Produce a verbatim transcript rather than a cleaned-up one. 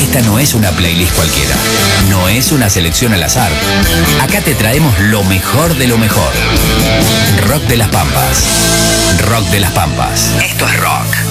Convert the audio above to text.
Esta no es una playlist cualquiera, no es una selección al azar. Acá te traemos lo mejor de lo mejor. Rock de las Pampas. Rock de las Pampas. Esto es rock.